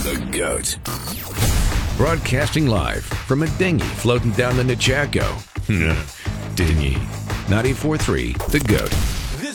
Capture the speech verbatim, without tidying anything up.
The GOAT. Broadcasting live from a dinghy floating down the Nechako. Dinghy. ninety-four point three The GOAT.